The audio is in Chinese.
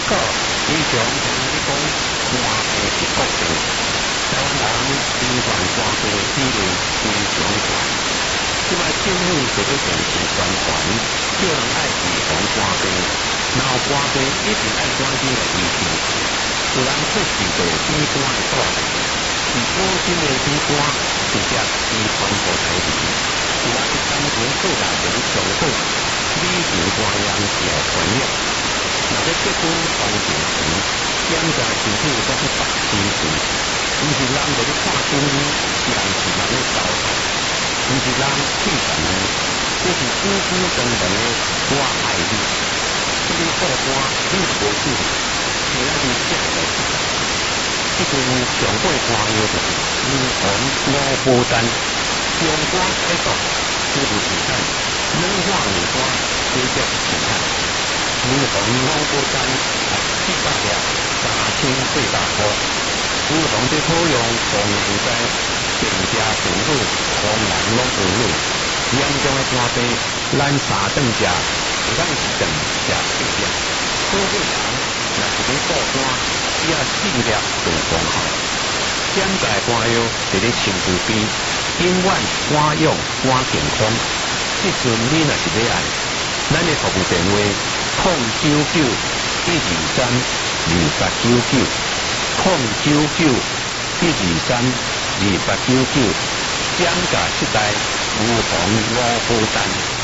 果英雄同你讲，换地是国地，台湾人情愿换地只为英雄权。即摆政府就要电视宣传，叫人爱预防换地，然后换地一定爱赶紧来移住。有人出事就边关的带来，是关心的边关直接移传给台湾。有人单纯做大人上好，旅行花样是来传染。若要结婚同情钱，检查清楚才去办亲事，毋是人就去看新闻，人是人咧交代，毋是人气人呢，这是孤孤单单的我爱你。这个后官你是无注意，其他是假的。这阵上过歌谣就是女红五牡丹，上官在讲这是时间，软化女官追着时间。女红五牡丹400粒，3400块。女红这土用红时代，定家妇女，红男拢妇女，严重的肝病，咱3顿食，咱1顿食1粒。好个人，若是要过肝，只要4粒就功效。现在肝药伫咧身躯边，永远肝用肝健康。即阵你若是要爱，咱的服务电话099-2899-2899，099-2899，减价7台，无妨5牡丹。